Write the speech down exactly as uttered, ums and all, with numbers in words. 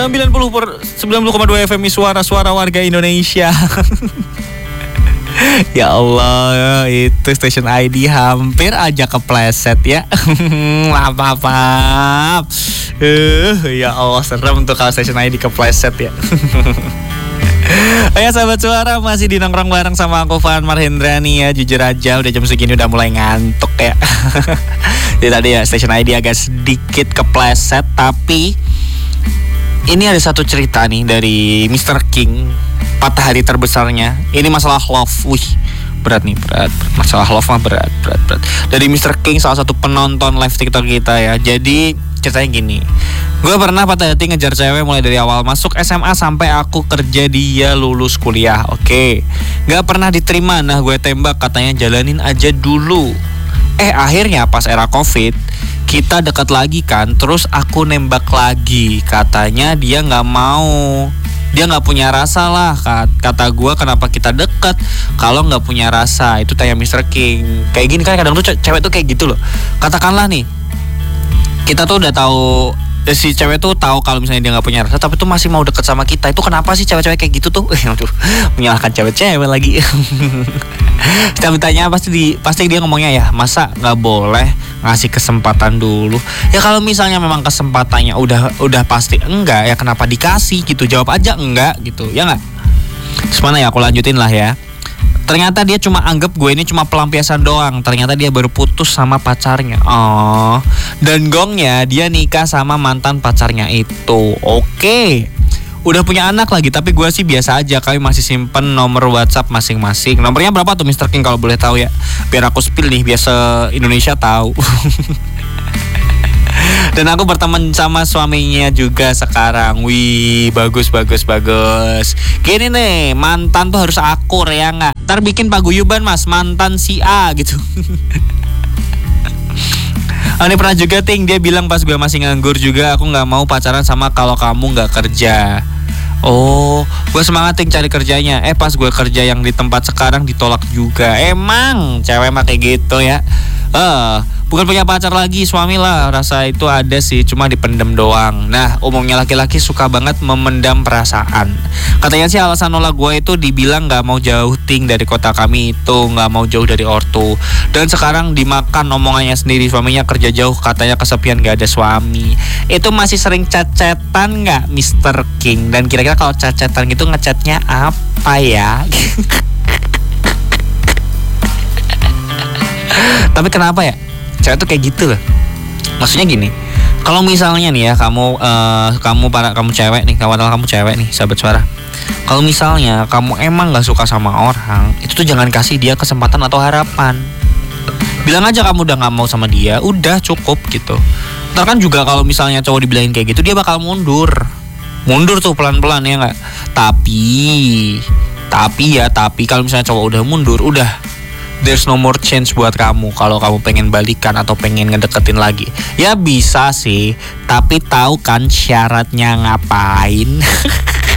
sembilan puluh koma dua F M suara-suara warga Indonesia. Ya Allah, itu Station I D hampir aja kepleset ya. Maaf, maaf, maaf. Uh, ya Allah, serem tuh kalau Station I D kepleset ya. Ayo sahabat suara, masih di nongkrong bareng sama aku Van Marhendra nih ya. Jujur aja udah jam segini udah mulai ngantuk ya. Jadi tadi ya Station I D agak sedikit kepleset, tapi ini ada satu cerita nih dari mister King, patah hati terbesarnya. Ini masalah love. Wih, berat nih, berat. Masalah love mah berat, berat, berat. Dari mister King, salah satu penonton live TikTok kita ya. Jadi ceritanya gini, gue pernah patah hati ngejar cewek mulai dari awal masuk S M A sampai aku kerja dia lulus kuliah. Oke, gak pernah diterima, nah gue tembak, katanya jalanin aja dulu. Eh akhirnya pas era Covid kita dekat lagi kan, terus aku nembak lagi, katanya dia gak mau, dia nggak punya rasa lah. Kata gue, kenapa kita deket kalau nggak punya rasa? Itu tanya mister King. Kayak gini kan kadang tuh cewek tuh kayak gitu loh. Katakanlah nih, kita tuh udah tahu, si cewek tuh tahu kalau misalnya dia nggak punya rasa, tapi tuh masih mau deket sama kita. Itu kenapa sih cewek-cewek kayak gitu tuh? Aduh, menyalahkan cewek-cewek lagi. Kita tanya pasti di, pasti dia ngomongnya ya, masa nggak boleh ngasih kesempatan dulu? Ya kalau misalnya memang kesempatannya udah udah pasti enggak, ya kenapa dikasih gitu? Jawab aja enggak gitu, ya nggak? Terus mana ya, aku lanjutin lah ya. Ternyata dia cuma anggap gue ini cuma pelampiasan doang. Ternyata dia baru putus sama pacarnya. Oh, dan gongnya dia nikah sama mantan pacarnya itu. Oke, udah punya anak lagi, tapi gue sih biasa aja. Kami masih simpen nomor WhatsApp masing-masing. Nomornya berapa tuh mister King kalau boleh tahu ya? Biar aku spill nih, biar se-Indonesia tahu. Dan aku berteman sama suaminya juga sekarang. Wih, bagus, bagus, bagus. Gini nih, mantan tuh harus akur ya nggak? Ntar bikin paguyuban mas, mantan si A gitu. Oh, ini pernah juga Ting, dia bilang pas gue masih nganggur juga, aku nggak mau pacaran sama kalau kamu nggak kerja. Oh, gue semangat Ting cari kerjanya. Eh pas gue kerja yang di tempat sekarang ditolak juga. Emang cewek mah kayak gitu ya. Eh, uh, bukan punya pacar lagi, suami lah. Rasa itu ada sih, cuma dipendem doang. Nah, umumnya laki-laki suka banget memendam perasaan. Katanya sih alasan nolak gue itu dibilang gak mau jauh Ting dari kota kami itu, gak mau jauh dari ortu. Dan sekarang dimakan omongannya sendiri, suaminya kerja jauh, katanya kesepian gak ada suami. Itu masih sering chat-chatan gak mister King? Dan kira-kira kalau chat-chatan gitu ngechatnya apa ya? Tapi kenapa ya cewek tuh kayak gitu loh? Maksudnya gini, kalau misalnya nih ya kamu uh, kamu para kamu cewek nih, kawan kamu cewek nih, sahabat suara. Kalau misalnya kamu emang nggak suka sama orang, itu tuh jangan kasih dia kesempatan atau harapan. Bilang aja kamu udah nggak mau sama dia, udah cukup gitu. Ntar kan juga kalau misalnya cowok dibilangin kayak gitu, dia bakal mundur, mundur tuh pelan-pelan ya nggak. Tapi, tapi ya tapi kalau misalnya cowok udah mundur, udah. There's no more chance buat kamu kalau kamu pengen balikan atau pengen ngedeketin lagi. Ya bisa sih, tapi tahu kan syaratnya ngapain?